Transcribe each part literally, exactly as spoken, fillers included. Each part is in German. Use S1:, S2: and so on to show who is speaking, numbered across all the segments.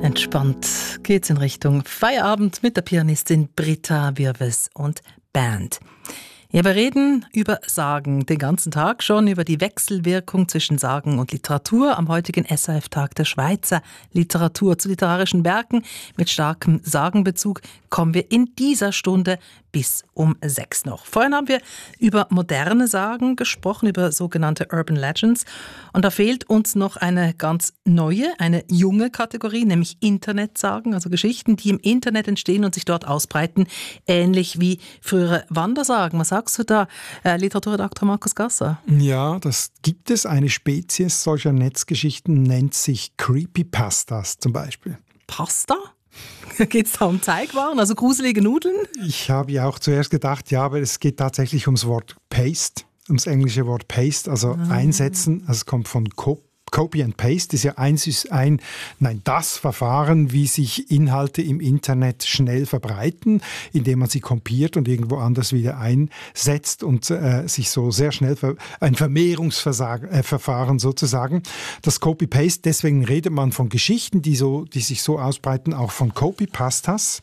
S1: Entspannt geht's in Richtung Feierabend mit der Pianistin Britta Wirves und Band. Ja, wir reden über Sagen den ganzen Tag schon, über die Wechselwirkung zwischen Sagen und Literatur am heutigen S A F-Tag der Schweizer Literatur. Zu literarischen Werken mit starkem Sagenbezug kommen wir in dieser Stunde bis um sechs noch. Vorhin haben wir über moderne Sagen gesprochen, über sogenannte Urban Legends. Und da fehlt uns noch eine ganz neue, eine junge Kategorie, nämlich Internetsagen, also Geschichten, die im Internet entstehen und sich dort ausbreiten, ähnlich wie frühere Wandersagen. Was sagst du da, äh, Literaturredakteur Markus Gasser?
S2: Ja, das gibt es. Eine Spezies solcher Netzgeschichten nennt sich Creepypastas zum Beispiel.
S1: Pasta? Geht es da um Teigwaren, also gruselige Nudeln?
S2: Ich habe ja auch zuerst gedacht, ja, aber es geht tatsächlich ums Wort Paste, ums englische Wort Paste, also ah. einsetzen. Also es kommt von Copy. Copy and Paste ist ja ein, ein, nein, das Verfahren, wie sich Inhalte im Internet schnell verbreiten, indem man sie kopiert und irgendwo anders wieder einsetzt und äh, sich so sehr schnell ver- ein Vermehrungsverfahren äh, sozusagen. Das Copy-Paste, deswegen redet man von Geschichten, die, so, die sich so ausbreiten, auch von Copypastas,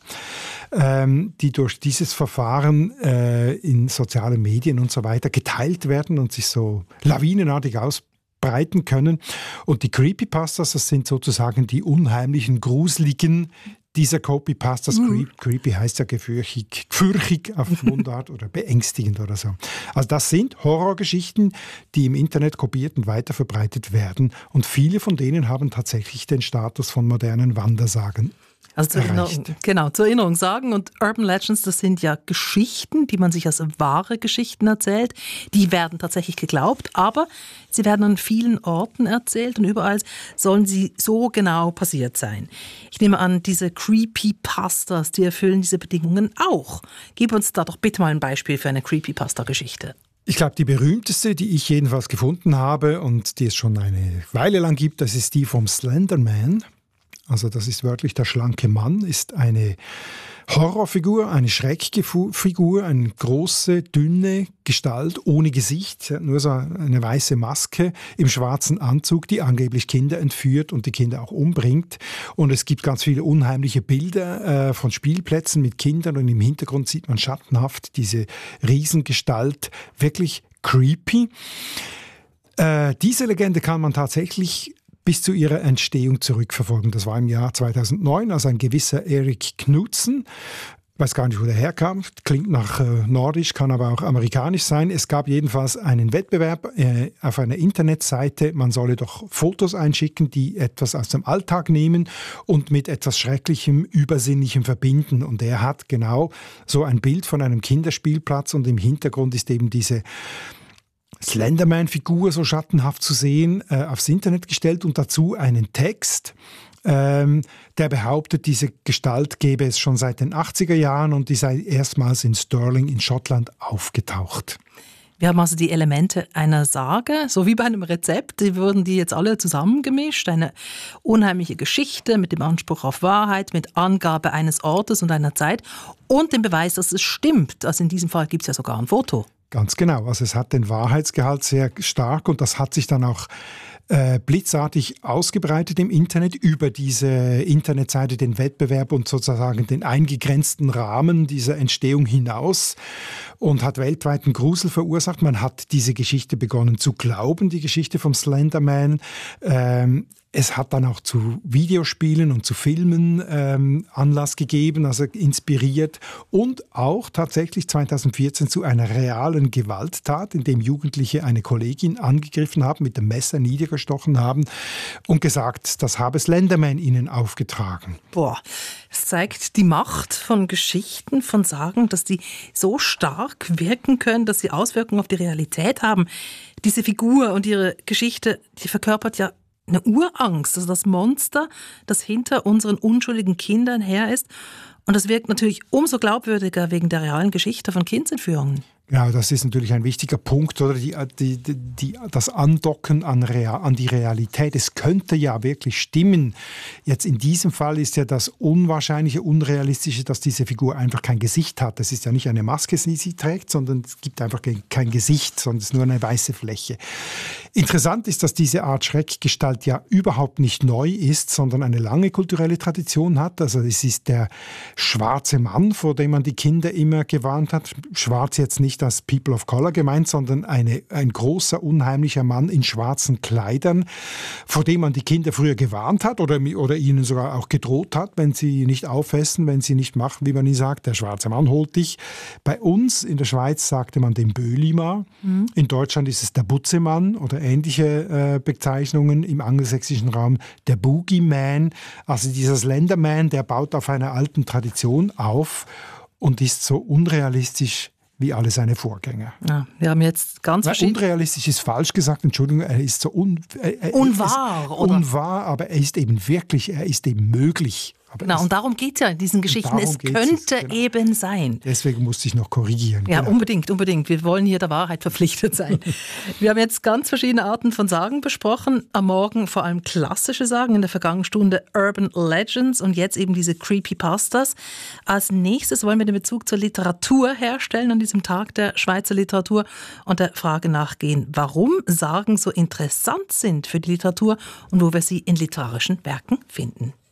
S2: ähm, die durch dieses Verfahren äh, in sozialen Medien und so weiter geteilt werden und sich so lawinenartig ausbreiten. breiten können. Und die Creepypastas, das sind sozusagen die unheimlichen, gruseligen dieser Copypastas. Mhm. Creep, creepy heißt ja gefürchig, gefürchig auf Mundart oder beängstigend oder so. Also das sind Horrorgeschichten, die im Internet kopiert und weiterverbreitet werden. Und viele von denen haben tatsächlich den Status von modernen Wandersagen.
S1: Also zur Erinnerung, genau, zur Erinnerung sagen. Und Urban Legends, das sind ja Geschichten, die man sich als wahre Geschichten erzählt. Die werden tatsächlich geglaubt, aber sie werden an vielen Orten erzählt und überall sollen sie so genau passiert sein. Ich nehme an, diese Creepypastas, die erfüllen diese Bedingungen auch. Gib uns da doch bitte mal ein Beispiel für eine Creepypasta-Geschichte.
S2: Ich glaube, die berühmteste, die ich jedenfalls gefunden habe und die es schon eine Weile lang gibt, das ist die vom Slenderman. Also das ist wörtlich der schlanke Mann, ist eine Horrorfigur, eine Schreckfigur, eine große, dünne Gestalt ohne Gesicht. Sie hat nur so eine weiße Maske im schwarzen Anzug, die angeblich Kinder entführt und die Kinder auch umbringt. Und es gibt ganz viele unheimliche Bilder äh, von Spielplätzen mit Kindern und im Hintergrund sieht man schattenhaft diese Riesengestalt. Wirklich creepy. Äh, diese Legende kann man tatsächlich bis zu ihrer Entstehung zurückverfolgen. Das war im Jahr zweitausendneun, als ein gewisser Erik Knudsen, ich weiß gar nicht, wo der herkam, klingt nach äh, Nordisch, kann aber auch amerikanisch sein. Es gab jedenfalls einen Wettbewerb äh, auf einer Internetseite, man solle doch Fotos einschicken, die etwas aus dem Alltag nehmen und mit etwas Schrecklichem, Übersinnlichem verbinden. Und er hat genau so ein Bild von einem Kinderspielplatz und im Hintergrund ist eben diese Slenderman-Figur so schattenhaft zu sehen, äh, aufs Internet gestellt und dazu einen Text, ähm, der behauptet, diese Gestalt gäbe es schon seit den achtziger Jahren und die sei erstmals in Stirling in Schottland aufgetaucht.
S1: Wir haben also die Elemente einer Sage, so wie bei einem Rezept, die wurden die jetzt alle zusammengemischt. Eine unheimliche Geschichte mit dem Anspruch auf Wahrheit, mit Angabe eines Ortes und einer Zeit und dem Beweis, dass es stimmt. Also in diesem Fall gibt es ja sogar ein Foto.
S2: Ganz genau, also es hat den Wahrheitsgehalt sehr stark und das hat sich dann auch äh, blitzartig ausgebreitet im Internet über diese Internetseite, den Wettbewerb und sozusagen den eingegrenzten Rahmen dieser Entstehung hinaus und hat weltweiten Grusel verursacht. Man hat diese Geschichte begonnen zu glauben, die Geschichte vom Slenderman. Ähm, Es hat dann auch zu Videospielen und zu Filmen ähm, Anlass gegeben, also inspiriert und auch tatsächlich zweitausendvierzehn zu einer realen Gewalttat, in dem Jugendliche eine Kollegin angegriffen haben, mit dem Messer niedergestochen haben und gesagt, das habe Slenderman ihnen aufgetragen.
S1: Boah, es zeigt die Macht von Geschichten, von Sagen, dass die so stark wirken können, dass sie Auswirkungen auf die Realität haben. Diese Figur und ihre Geschichte, die verkörpert ja eine Urangst, also das Monster, das hinter unseren unschuldigen Kindern her ist. Und das wirkt natürlich umso glaubwürdiger wegen der realen Geschichte von Kindsentführungen.
S2: Ja, das ist natürlich ein wichtiger Punkt, oder die, die, die, das Andocken an, Real, an die Realität. Es könnte ja wirklich stimmen. Jetzt in diesem Fall ist ja das Unwahrscheinliche, Unrealistische, dass diese Figur einfach kein Gesicht hat. Es ist ja nicht eine Maske, die sie trägt, sondern es gibt einfach kein Gesicht, sondern es ist nur eine weiße Fläche. Interessant ist, dass diese Art Schreckgestalt ja überhaupt nicht neu ist, sondern eine lange kulturelle Tradition hat. Also es ist der schwarze Mann, vor dem man die Kinder immer gewarnt hat. Schwarz jetzt nicht als People of Color gemeint, sondern eine, ein großer, unheimlicher Mann in schwarzen Kleidern, vor dem man die Kinder früher gewarnt hat oder, oder ihnen sogar auch gedroht hat, wenn sie nicht aufessen, wenn sie nicht machen, wie man ihnen sagt, der schwarze Mann holt dich. Bei uns in der Schweiz sagte man den Bölima. Mhm. In Deutschland ist es der Butzemann oder ähnliche äh, Bezeichnungen. Im angelsächsischen Raum der Boogeyman. Also dieser Slenderman, der baut auf einer alten Tradition auf und ist so unrealistisch wie alle seine Vorgänger.
S1: Ja, wir haben jetzt ganz
S2: verschiedene... Unrealistisch ist falsch gesagt, Entschuldigung, er ist so un, er,
S1: unwahr.
S2: Ist oder? Unwahr, aber er ist eben wirklich, er ist eben möglich. Aber
S1: genau, und darum geht es ja in diesen Geschichten. Es könnte es, genau. eben sein.
S2: Deswegen musste ich noch korrigieren.
S1: Ja,
S2: genau.
S1: unbedingt, unbedingt. Wir wollen hier der Wahrheit verpflichtet sein. Wir haben jetzt ganz verschiedene Arten von Sagen besprochen. Am Morgen vor allem klassische Sagen, in der vergangenen Stunde Urban Legends und jetzt eben diese Creepypastas. Als nächstes wollen wir den Bezug zur Literatur herstellen an diesem Tag der Schweizer Literatur und der Frage nachgehen, warum Sagen so interessant sind für die Literatur und wo wir sie in literarischen Werken finden.